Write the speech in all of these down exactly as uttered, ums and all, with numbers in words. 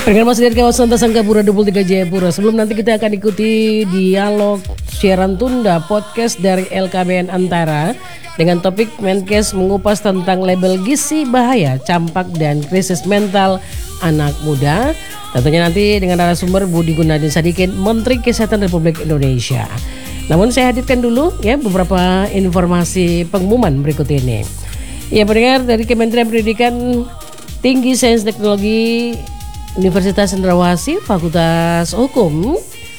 Dengan masih dari kawasan Tasangkapura dua puluh tiga Jayapura. Sebelum nanti kita akan ikuti dialog siaran tunda podcast dari L K B N Antara dengan topik Menkes mengupas tentang label gizi bahaya, campak dan krisis mental anak muda. Tentunya nanti dengan narasumber Budi Gunadi Sadikin, Menteri Kesehatan Republik Indonesia. Namun saya hadirkan dulu ya beberapa informasi pengumuman berikut ini. Ya, pendengar, dari Kementerian Pendidikan Tinggi Sains Teknologi Universitas Cendrawasih Fakultas Hukum,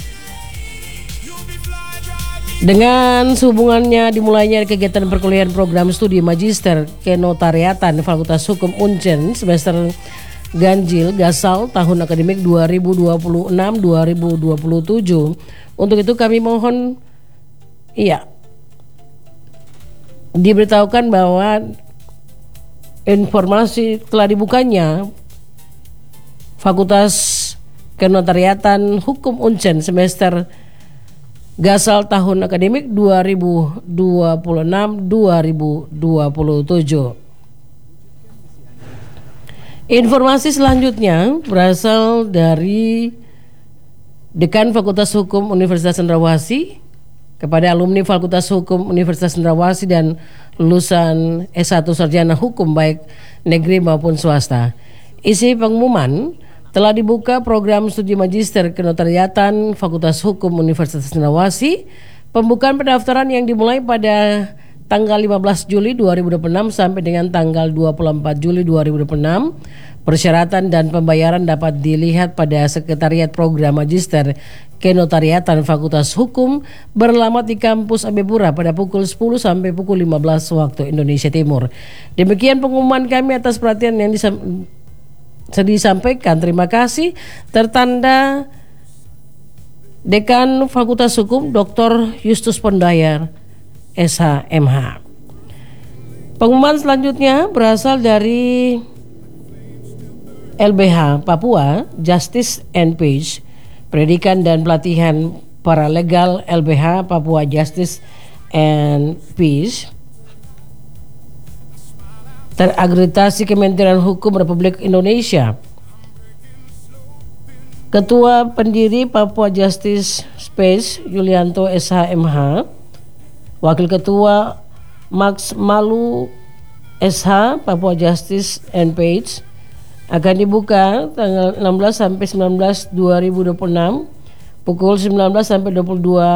dengan sehubungannya dimulainya kegiatan perkuliahan program studi Magister Kenotariatan Fakultas Hukum Uncen semester ganjil gasal tahun akademik dua ribu dua puluh enam dua ribu dua puluh tujuh. Untuk itu kami mohon iya diberitahukan bahwa informasi telah dibukanya Fakultas Kenotariatan Hukum Uncen semester gasal tahun akademik dua ribu dua puluh enam dua ribu dua puluh tujuh. Informasi selanjutnya berasal dari Dekan Fakultas Hukum Universitas Cendrawasih kepada alumni Fakultas Hukum Universitas Cendrawasih dan lulusan S satu Sarjana Hukum baik negeri maupun swasta. Isi pengumuman: telah dibuka program studi Magister Kenotariatan Fakultas Hukum Universitas Cendrawasih. Pembukaan pendaftaran yang dimulai pada tanggal lima belas Juli dua ribu dua puluh enam sampai dengan tanggal dua puluh empat Juli dua ribu dua puluh enam. Persyaratan dan pembayaran dapat dilihat pada Sekretariat Program Magister Kenotariatan Fakultas Hukum beralamat di Kampus Abepura pada pukul sepuluh sampai pukul lima belas waktu Indonesia Timur. Demikian pengumuman kami atas perhatian yang disam- disampaikan. Terima kasih. Tertanda Dekan Fakultas Hukum Doktor Justus Pondayar S H M H. Pengumuman selanjutnya berasal dari L B H Papua Justice and Peace, Pendidikan dan Pelatihan Paralegal L B H Papua Justice and Peace, terakreditasi Kementerian Hukum Republik Indonesia. Ketua Pendiri Papua Justice Space Yulianto S H M H, Wakil Ketua Max Malu S H Papua Justice and Peace, akan dibuka tanggal enam belas sampai sembilan belas dua ribu dua puluh enam pukul sembilan belas sampai dua puluh dua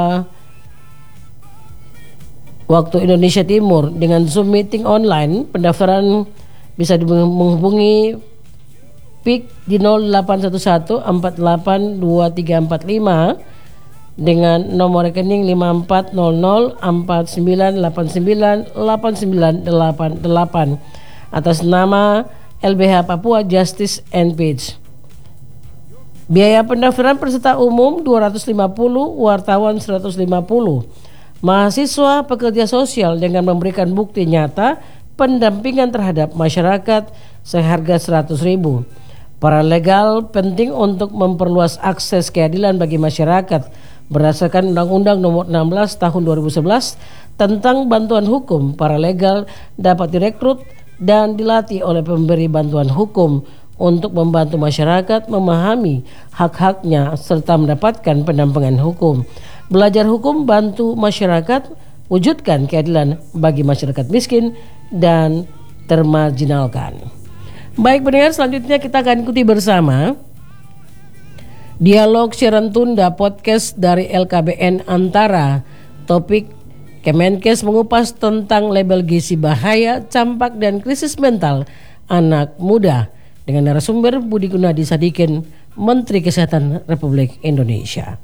waktu Indonesia Timur dengan Zoom meeting online. Pendaftaran bisa menghubungi P I K di nol delapan satu satu empat delapan dua tiga empat lima dengan nomor rekening lima empat nol nol empat sembilan delapan sembilan delapan sembilan delapan delapan atas nama L B H Papua Justice and Peace. Biaya pendaftaran peserta umum dua ratus lima puluh, wartawan seratus lima puluh. Mahasiswa pekerja sosial dengan memberikan bukti nyata pendampingan terhadap masyarakat seharga seratus ribu. Paralegal penting untuk memperluas akses keadilan bagi masyarakat berdasarkan Undang-Undang Nomor enam belas Tahun dua ribu sebelas tentang bantuan hukum. Paralegal dapat direkrut dan dilatih oleh pemberi bantuan hukum untuk membantu masyarakat memahami hak-haknya serta mendapatkan pendampingan hukum. Belajar hukum bantu masyarakat wujudkan keadilan bagi masyarakat miskin dan termarginalkan. Baik pendengar, selanjutnya kita akan ikuti bersama dialog siaran tunda podcast dari L K B N Antara. Topik Kemenkes mengupas tentang label gizi bahaya, campak dan krisis mental anak muda dengan narasumber Budi Gunadi Sadikin, Menteri Kesehatan Republik Indonesia.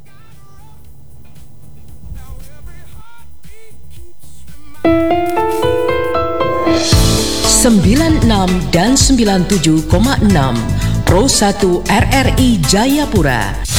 sembilan puluh enam dan sembilan puluh tujuh koma enam Pro satu R R I Jayapura.